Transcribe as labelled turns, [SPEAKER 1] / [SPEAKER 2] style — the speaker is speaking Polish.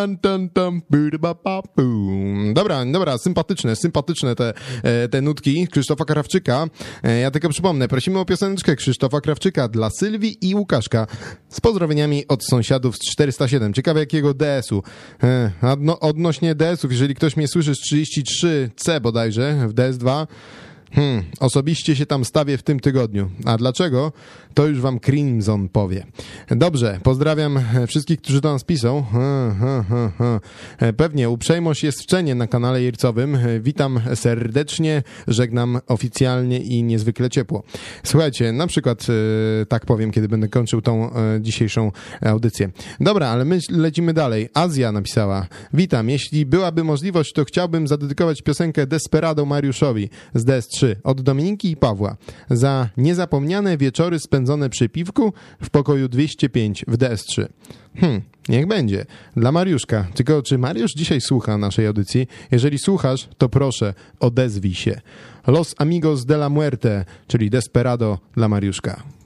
[SPEAKER 1] Dobra, sympatyczne te nutki Krzysztofa Krawczyka. Ja tylko przypomnę, prosimy o pioseneczkę Krzysztofa Krawczyka dla Sylwii i Łukaszka z pozdrowieniami od sąsiadów z 407. Ciekawe jakiego DS-u. Odnośnie DS-ów, jeżeli ktoś mnie słyszy z 33C bodajże w DS2, osobiście się tam stawię w tym tygodniu. A dlaczego? To już wam Crimson powie. Dobrze, pozdrawiam wszystkich, którzy do nas piszą. Pewnie, uprzejmość jest w cenie na kanale Jircowym. Witam serdecznie, żegnam oficjalnie i niezwykle ciepło. Słuchajcie, na przykład tak powiem, kiedy będę kończył tą dzisiejszą audycję. Dobra, ale my lecimy dalej. Azja napisała. Witam, jeśli byłaby możliwość, to chciałbym zadedykować piosenkę Desperado Mariuszowi z DS3 od Dominiki i Pawła za niezapomniane wieczory spędzone przy piwku w pokoju 205 w DS3. Niech będzie. Dla Mariuszka. Tylko czy Mariusz dzisiaj słucha naszej audycji? Jeżeli słuchasz, to proszę, odezwij się. Los Amigos de la Muerte, czyli Desperado dla Mariuszka.